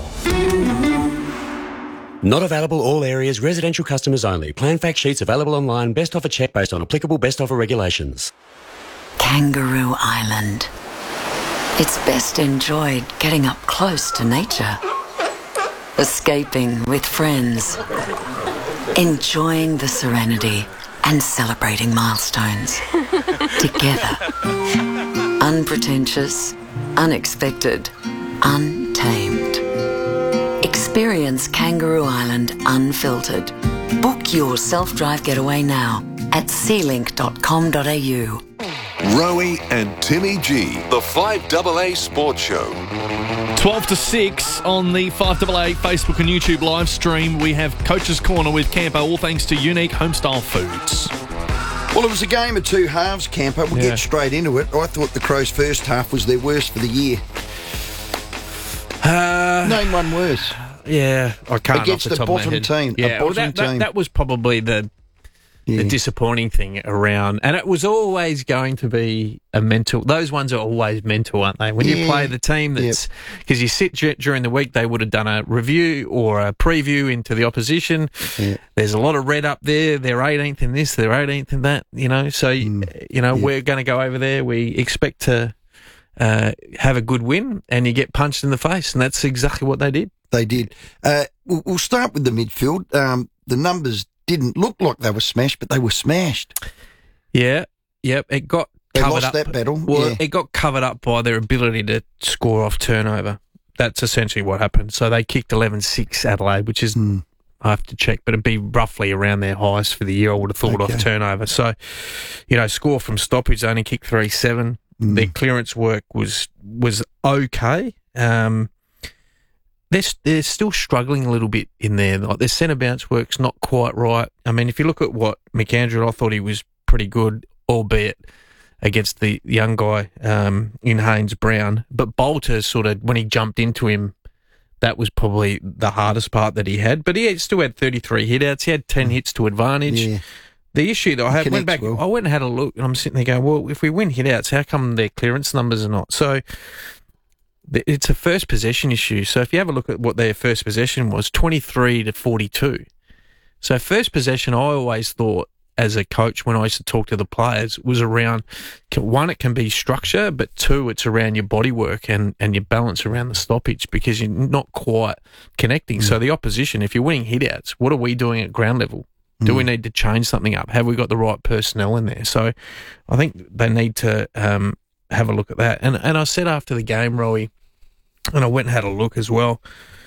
Not available all areas, residential customers only. Plan fact sheets available online. Best offer check based on applicable best offer regulations. Kangaroo Island. It's best enjoyed getting up close to nature. Escaping with friends. Enjoying the serenity and celebrating milestones. Together. Unpretentious, unexpected, untamed. Experience Kangaroo Island unfiltered. Book your self-drive getaway now at sea link dot com dot a u. Rowie and Timmy G, the five double A Sports Show. twelve to six on the five double A Facebook and YouTube live stream. We have Coach's Corner with Campo, all thanks to Unique Homestyle Foods. Well, it was a game of two halves, Campo. We'll Yeah. get straight into it. I thought the Crows' first half was their worst for the year. Uh, Name one worse. Yeah, I can't against off the, the top of my bottom head. team. Yeah, a well, bottom that, that, team. that was probably the Yeah. the disappointing thing around, and it was always going to be a mental. Those ones are always mental, aren't they? When you Yeah. play the team, that's because you sit dur- during the week. They would have done a review or a preview into the opposition. Yeah. There's a lot of red up there. They're eighteenth in this. They're eighteenth in that. You know, so Mm. you know Yeah. we're going to go over there. We expect to uh, have a good win, and you get punched in the face, and that's exactly what they did. They did. Uh, we'll, we'll start with the midfield. Um, the numbers didn't look like they were smashed, but they were smashed. Yeah, yep. It got They covered lost up. that battle. Well, yeah. it got covered up by their ability to score off turnover. That's essentially what happened. So they kicked eleven six Adelaide, which is, Hmm. I have to check, but it'd be roughly around their highest for the year, I would have thought, Okay. off turnover. So, you know, score from stoppage, they only kicked three seven. Hmm. Their clearance work was was okay. Um, they're, they're still struggling a little bit in there. Like their centre bounce work's not quite right. I mean, if you look at what McAndrew, I thought he was pretty good, albeit against the young guy um, in Haynes Brown. But Bolter sort of, when he jumped into him, that was probably the hardest part that he had. But he had, still had thirty-three hit-outs. He had ten hits to advantage. Yeah. The issue that I had, went back, well. I went and had a look, and I'm sitting there going, well, if we win hit-outs, how come their clearance numbers are not? So th- it's a first possession issue. So if you have a look at what their first possession was, twenty-three to forty-two. So first possession, I always thought, as a coach, when I used to talk to the players, was around, one, it can be structure, but two, it's around your body work and, and your balance around the stoppage because you're not quite connecting. Mm. So the opposition, if you're winning hit-outs, what are we doing at ground level? Do mm. we need to change something up? Have we got the right personnel in there? So I think they need to um, have a look at that. And and I said after the game, Rowie, and I went and had a look as well,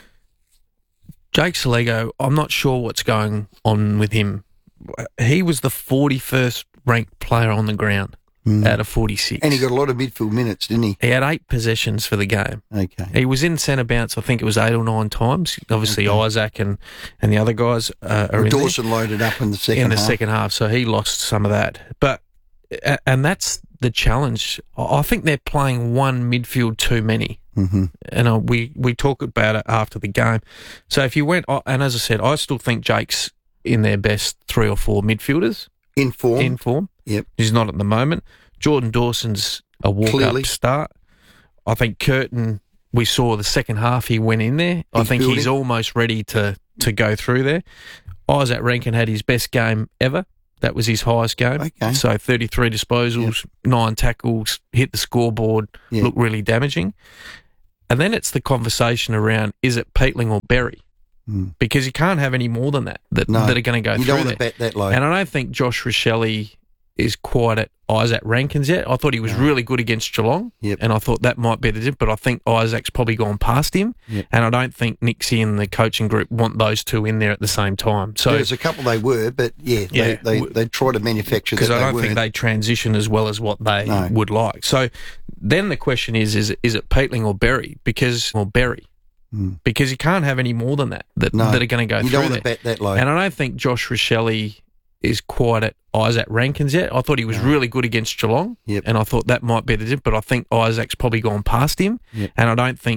Jake Salego, I'm not sure what's going on with him. He was the forty-first ranked player on the ground mm. out of forty-six. And he got a lot of midfield minutes, didn't he? He had eight possessions for the game. Okay. He was in centre bounce, I think it was eight or nine times. Obviously, okay. Isaac and, and the other guys uh, are well, in Dawson there. loaded up in the second In the half. second half, so he lost some of that. But And that's the challenge. I think they're playing one midfield too many. Mm-hmm. And uh, we, we talk about it after the game. So if you went, and as I said, I still think Jake's in their best three or four midfielders. In form. In form. Yep. He's not at the moment. Jordan Dawson's a walk-up start. I think Curtin, we saw the second half he went in there. He's I think building. he's almost ready to, to go through there. Isaac Rankin had his best game ever. That was his highest game. Okay. So thirty-three disposals, yep. nine tackles, hit the scoreboard, yep. looked really damaging. And then it's the conversation around, is it Peatling or Berry? Mm. Because you can't have any more than that that, no, that are going to go you through don't there. Want to bet that low. And I don't think Josh Rochelle is quite at Isaac Rankins yet. I thought he was no. really good against Geelong, yep. and I thought that might be the difference, but I think Isaac's probably gone past him, yep. and I don't think Nixie and the coaching group want those two in there at the same time. So there's a couple they were, but yeah, yeah they, they, they try to manufacture that because I don't they think they transition as well as what they no. would like. So then the question is, is it, is it Peatling or Berry? Because, or Berry. Mm. Because you can't have any more than that that, no, that are going to go you through don't want there. to bet that low. And I don't think Josh Rochelle is quite at Isaac Rankins yet. I thought he was no. really good against Geelong, yep. and I thought that might be the difference, but I think Isaac's probably gone past him, yep. and I don't think